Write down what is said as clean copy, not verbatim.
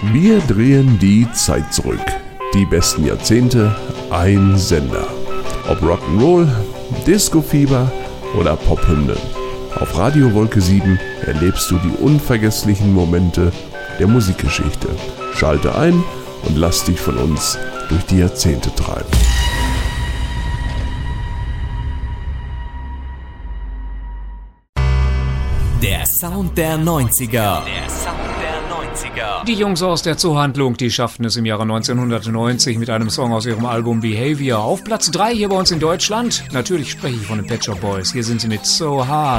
Wir drehen die Zeit zurück. Die besten Jahrzehnte, ein Sender. Ob Rock'n'Roll, Disco-Fieber oder Pophymnen. Auf Radio Wolke 7 erlebst du die unvergesslichen Momente der Musikgeschichte. Schalte ein und lass dich von uns durch die Jahrzehnte treiben. Der Sound der 90er. Die Jungs aus der Zoohandlung, die schafften es im Jahre 1990 mit einem Song aus ihrem Album Behavior auf Platz 3 hier bei uns in Deutschland. Natürlich spreche ich von den Pet Shop Boys. Hier sind sie mit So Hard.